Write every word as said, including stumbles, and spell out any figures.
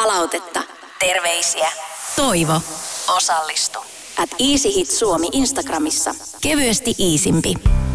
palautetta, terveisiä, Toivo. osallistu. At Easy Hit Suomi Instagramissa. Kevyesti iisimpi.